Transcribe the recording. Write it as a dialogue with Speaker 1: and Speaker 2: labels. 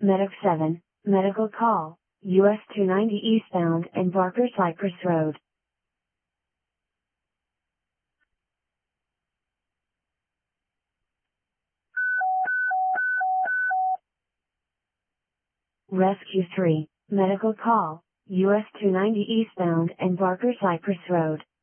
Speaker 1: Medic 7, medical call, US 290 eastbound and Barker Cypress Road. Rescue 3, medical call, US 290 eastbound and Barker Cypress Road.